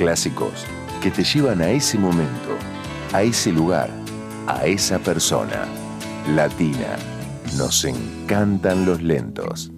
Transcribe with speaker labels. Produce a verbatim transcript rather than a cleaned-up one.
Speaker 1: Clásicos que te llevan a ese momento, a ese lugar, a esa persona. Latina. Nos encantan los lentos.